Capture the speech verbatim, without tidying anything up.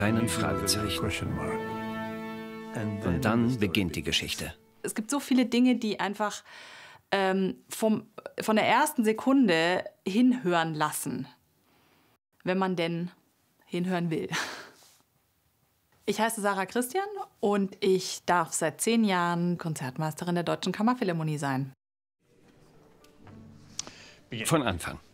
Keinen Fragezeichen. Und dann beginnt die Geschichte. Es gibt so viele Dinge, die einfach ähm, vom, von der ersten Sekunde hinhören lassen, wenn man denn hinhören will. Ich heiße Sarah Christian und ich darf seit zehn Jahren Konzertmeisterin der Deutschen Kammerphilharmonie sein. Von Anfang.